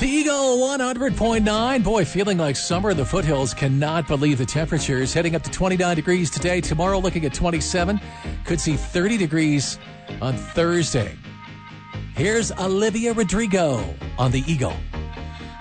The Eagle 100.9. Boy, feeling like summer in the foothills. Cannot believe the temperatures. Heading up to 29 degrees today. Tomorrow looking at 27. Could see 30 degrees on Thursday. Here's Olivia Rodrigo on the Eagle.